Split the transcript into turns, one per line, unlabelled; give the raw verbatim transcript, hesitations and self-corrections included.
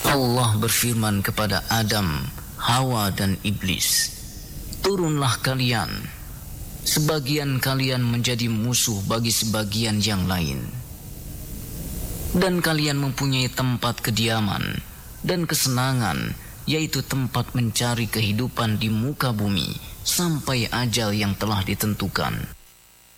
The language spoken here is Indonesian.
Allah berfirman kepada Adam, Hawa dan Iblis, turunlah kalian, sebagian kalian menjadi musuh bagi sebagian yang lain, dan kalian mempunyai tempat kediaman dan kesenangan, yaitu tempat mencari kehidupan di muka bumi sampai ajal yang telah ditentukan.